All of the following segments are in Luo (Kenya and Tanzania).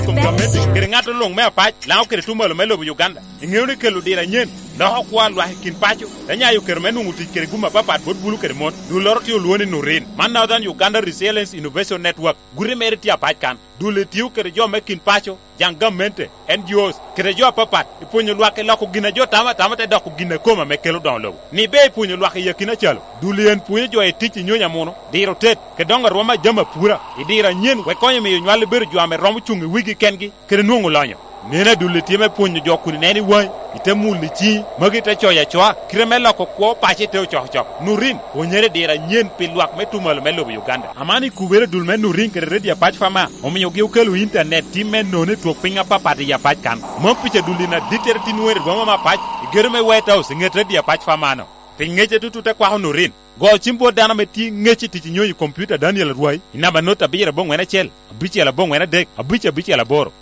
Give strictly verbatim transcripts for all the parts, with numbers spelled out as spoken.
Komkameti kere ngato long me apach lao kere tumalo melo Uganda ingewni kelo dira nyen no kwa lwa kin pacho anya yu kere menu nguti kere guma papa bot bulu kere mon du lorti luoni nurin man Northern Uganda Resilience Innovation Network gure meriti apach kan du le tiu kere jo me kin pacho jang government N G Os kere jo papa ipunyo lwa ke lako gina jo tama tama te doko gina koma me kelo don lo ni be ipunyo lwa ke yakina chalo du le en punyo jo e tichi nyonya mono diro tet ke donga roma jama pura idira nyen we konyo me nywale ber jo ame romo chungi wigi kengi kere nuongo lonyo nena dule tieme punyo jokuni neni wai ite muli chi magita choya choa kremela ko ko pache te choch choch nurin onyere dira nyen pilwak metumal melo Uganda amani kubere dulme nurin kere redia pach fama omiyo gi ukelu internet timen none to pinga papa ya pach kan mo piche dulina diterti nuere goma ma pach germe white house nget redia pach fama no pingeche tututa kwa nurin go chimbo dana meti ngechi titi nyoyi computer Daniel Ruai inaba nota bira bongwena chel abiche la bongwena dek abiche biche la boro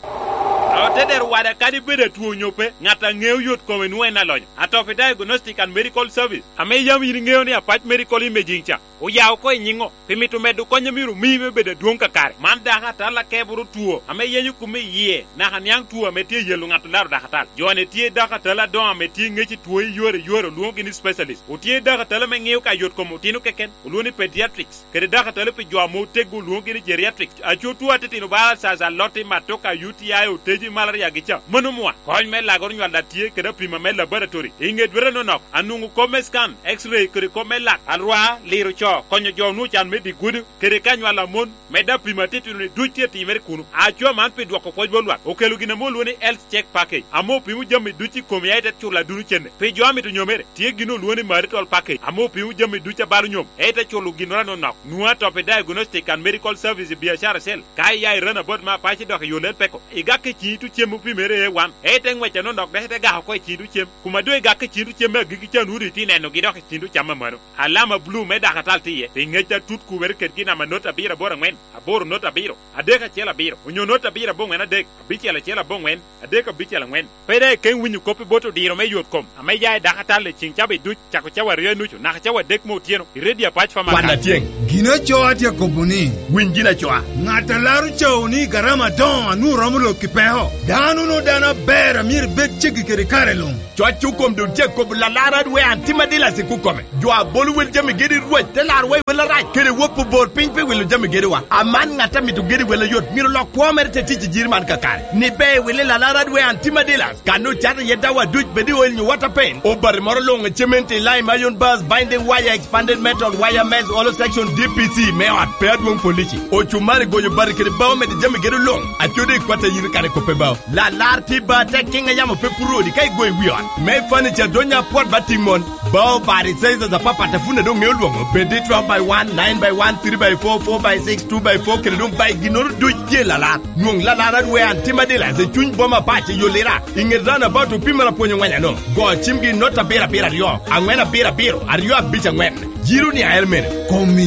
Teder wada kadi bede tuo nyope ngata ngeu yot ko wenwe na lonyo atofi diagnostic and medical service ame yam yiri ngeu ni apach medical imaging cha o yaw ko nyingo pimitu medu konyo miru mime bede duonka kare man da hata la keburu tuo ame yenyu kumi ye na hanyang tuo ame tie yelu ngata laru da hata jone tie da hata la don ame tie ngechi tuo yore yore luongi ni specialist o tie da hata la me ngeu ka yot ko mutinu keken luoni pediatrics kede da hata la pe jo mo tegu luongi ni geriatrics acho tuo atitino bala sa loti matoka U T I o teji malaria gicha monumwa koñ me lagor ñu la tie ke prima me laboratory inge dwere no nok anungu come scan x-ray kere come lak alwa liru cho koño jo nu chan me di gudu kere kanyu ala mon me da prima titu ni dutie ti mer kunu a cho man pe dwako ko bolwa o kelu gina mo loni health check package amo pimu jami duti come yaitet chula duru chende pe jo ami to nyomere tie gino loni marital package amo pimu jami duti baru nyom ete chulu gino no nok nuwa to pe diagnostic and medical service biashara sel kai yai rana bot ma pa chi dok yolel peko igake chi tu chemu pimere wan ete ngweche no ndok dete ga ko chidu chem kuma do ga ke chidu chem ga gi chanu ri tine no gi do chidu chama maro alama blue me da katal tiye te ngecha tut ku wer ket gina manota bira bora ngwen aboro nota biro adeka chela biro unyo nota bira bo ngwen adek bichela chela bo ngwen adeka bichela ngwen pede ken winyu kopi boto diro me yot kom ame ya da katal le chin chabe du chako chawa re nuchu na chawa dek mo tieno redia patch fama wana tieng gina choa tia kobuni win gina choa ngata laru choni garama don anu romulo kipeho danu no dana bera mir bet chiki kere karelum choa chukom do che ko la lara we antimadila se kukome jo abolu wel jami gedi ruwa te lar we wel right kere wopu bor pinpe wel jami gedi wa aman ngata mi to gedi wel yot mir lo ko merte tiji jirman kakare ni be wel la lara we antimadila kanu chata yeda wa duj bedi wel ni water pain o bar moro lo ngemente lime iron bars binding wire expanded metal wire mesh all section D P C me at pedwon polici o chumari goyo bar kere bawo me jami gedi long a chode kwata yiri kare ko pe bawo la lar tiba te kinga yamo pe purodi kai goy wion me furniture donya port batimon bao bari size za papa tafuna do ngelwo bedi twelve by one nine by one three by four four by six two by four kere dum by ginor do je la la nyong la la we antimadela ze chuny boma pache yolera ingedana about pimara ponyo nganya no go chimgi nota bera bera rio angwena bera bero ario abicha ngwen jiru ni airmen komi